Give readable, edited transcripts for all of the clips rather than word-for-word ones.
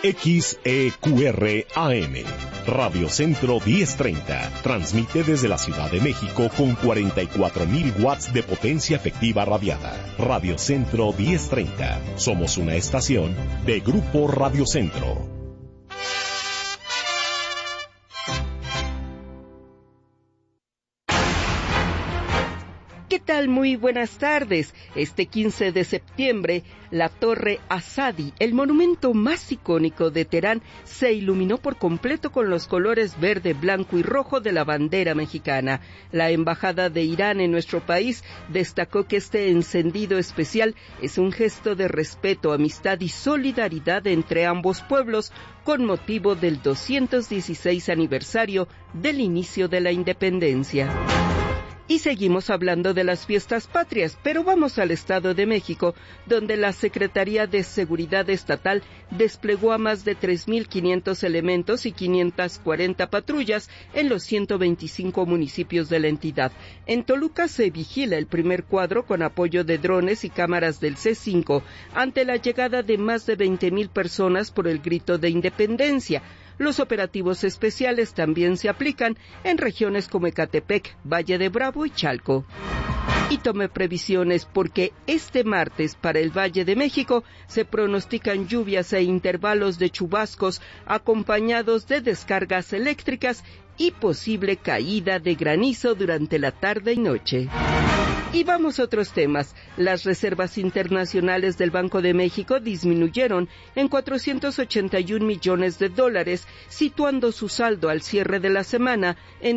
XEQR-AM, Radio Centro 1030, transmite desde la Ciudad de México con 44.000 watts de potencia efectiva radiada. Radio Centro 1030, somos una estación de Grupo Radio Centro. ¿Qué tal? Muy buenas tardes. Este 15 de septiembre, la Torre Azadi, el monumento más icónico de Teherán, se iluminó por completo con los colores verde, blanco y rojo de la bandera mexicana. La Embajada de Irán en nuestro país destacó que este encendido especial es un gesto de respeto, amistad y solidaridad entre ambos pueblos con motivo del 216 aniversario del inicio de la independencia. Y seguimos hablando de las fiestas patrias, pero vamos al Estado de México, donde la Secretaría de Seguridad Estatal desplegó a más de 3.500 elementos y 540 patrullas en los 125 municipios de la entidad. En Toluca se vigila el primer cuadro con apoyo de drones y cámaras del C5 ante la llegada de más de 20.000 personas por el grito de independencia. Los operativos especiales también se aplican en regiones como Ecatepec, Valle de Bravo y Chalco. Y tome previsiones porque este martes para el Valle de México se pronostican lluvias e intervalos de chubascos acompañados de descargas eléctricas y posible caída de granizo durante la tarde y noche. Y vamos a otros temas. Las reservas internacionales del Banco de México disminuyeron en $481 millones, situando su saldo al cierre de la semana en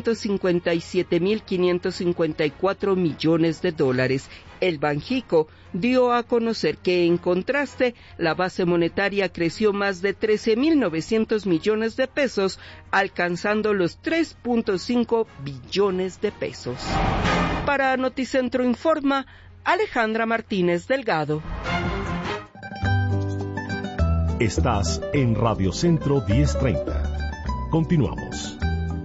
$257.554 millones. El Banjico dio a conocer que, en contraste, la base monetaria creció más de 13.900 millones de pesos, alcanzando los 3.5 billones de pesos. Para Noticentro Informa, Alejandra Martínez Delgado. Estás en Radio Centro 1030. Continuamos.